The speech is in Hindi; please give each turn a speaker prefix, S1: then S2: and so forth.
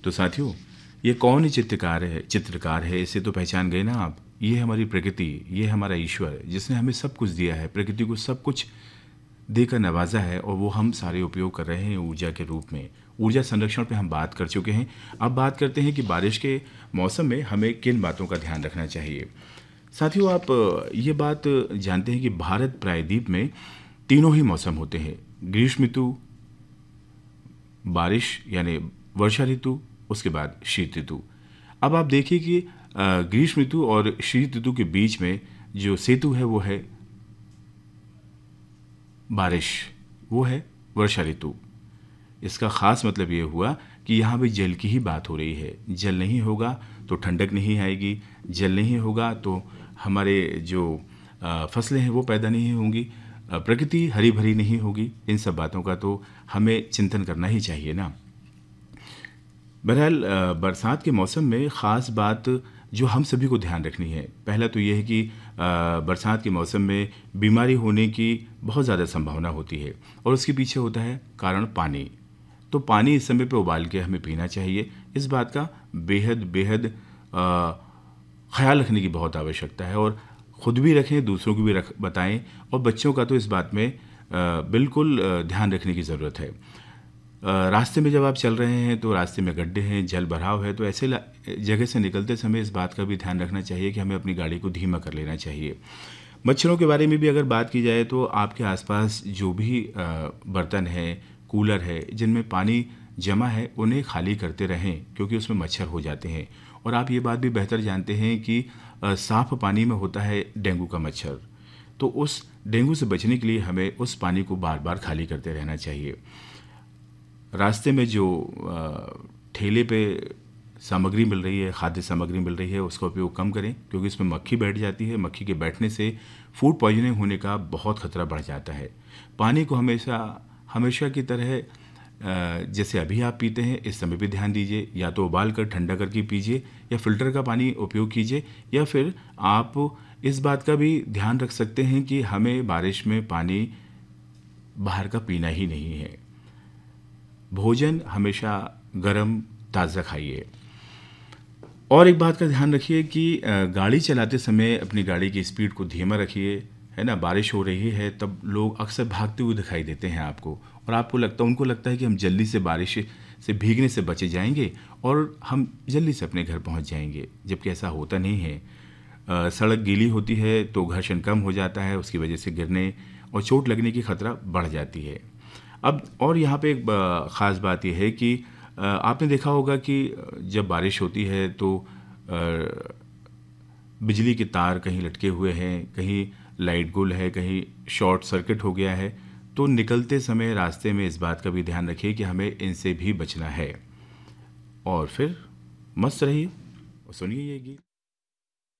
S1: तो साथियों, ये कौन चित्रकार है, इसे तो पहचान गए ना आप। ये हमारी प्रकृति, ये हमारा ईश्वर जिसने हमें सब कुछ दिया है, प्रकृति को सब कुछ देकर नवाजा है और वो हम सारे उपयोग कर रहे हैं ऊर्जा के रूप में। ऊर्जा संरक्षण पे हम बात कर चुके हैं। अब बात करते हैं कि बारिश के मौसम में हमें किन बातों का ध्यान रखना चाहिए। साथियों, आप ये बात जानते हैं कि भारत प्रायद्वीप में तीनों ही मौसम होते हैं, ग्रीष्म ऋतु, बारिश यानी वर्षा ऋतु, उसके बाद शीत ऋतु। अब आप देखिए कि ग्रीष्म ऋतु और शीत ऋतु के बीच में जो सेतु है वो है बारिश, वो है वर्षा ऋतु। इसका खास मतलब ये हुआ कि यहाँ भी जल की ही बात हो रही है। जल नहीं होगा तो ठंडक नहीं आएगी, जल नहीं होगा तो हमारे जो फसलें हैं वो पैदा नहीं होंगी, प्रकृति हरी भरी नहीं होगी। इन सब बातों का तो हमें चिंतन करना ही चाहिए ना। बहरहाल बरसात के मौसम में ख़ास बात जो हम सभी को ध्यान रखनी है, पहला तो यह है कि बरसात के मौसम में बीमारी होने की बहुत ज़्यादा संभावना होती है और उसके पीछे होता है कारण पानी। तो पानी इस समय पे उबाल के हमें पीना चाहिए। इस बात का बेहद बेहद ख्याल रखने की बहुत आवश्यकता है और ख़ुद भी रखें, दूसरों को भी बताएं और बच्चों का तो इस बात में बिल्कुल ध्यान रखने की ज़रूरत है। रास्ते में जब आप चल रहे हैं तो रास्ते में गड्ढे हैं, जल भराव है, तो ऐसे जगह से निकलते समय इस बात का भी ध्यान रखना चाहिए कि हमें अपनी गाड़ी को धीमा कर लेना चाहिए। मच्छरों के बारे में भी अगर बात की जाए तो आपके आसपास जो भी बर्तन है, कूलर है, जिनमें पानी जमा है, उन्हें खाली करते रहें क्योंकि उसमें मच्छर हो जाते हैं। और आप ये बात भी बेहतर जानते हैं कि साफ़ पानी में होता है डेंगू का मच्छर, तो उस डेंगू से बचने के लिए हमें उस पानी को बार बार खाली करते रहना चाहिए। रास्ते में जो ठेले पे सामग्री मिल रही है, खाद्य सामग्री मिल रही है, उसका उपयोग कम करें क्योंकि इसमें मक्खी बैठ जाती है। मक्खी के बैठने से फूड पॉइजनिंग होने का बहुत खतरा बढ़ जाता है। पानी को हमेशा की तरह जैसे अभी आप पीते हैं इस समय भी ध्यान दीजिए, या तो उबाल कर ठंडा करके पीजिए या फ़िल्टर का पानी उपयोग कीजिए, या फिर आप इस बात का भी ध्यान रख सकते हैं कि हमें बारिश में पानी बाहर का पीना ही नहीं है। भोजन हमेशा गर्म ताज़ा खाइए। और एक बात का ध्यान रखिए कि गाड़ी चलाते समय अपनी गाड़ी की स्पीड को धीमा रखिए, है ना। बारिश हो रही है तब लोग अक्सर भागते हुए दिखाई देते हैं आपको, और उनको लगता है कि हम जल्दी से बारिश से भीगने से बचे जाएंगे और हम जल्दी से अपने घर पहुंच जाएंगे, जबकि ऐसा होता नहीं है। सड़क गीली होती है तो घर्षण कम हो जाता है, उसकी वजह से गिरने और चोट लगने की खतरा बढ़ जाती है। अब और यहाँ पे एक ख़ास बात यह है कि आपने देखा होगा कि जब बारिश होती है तो बिजली के तार कहीं लटके हुए हैं, कहीं लाइट गुल है, कहीं शॉर्ट सर्किट हो गया है, तो निकलते समय रास्ते में इस बात का भी ध्यान रखिए कि हमें इनसे भी बचना है। और फिर मस्त रहिए और सुनिए ये गीत।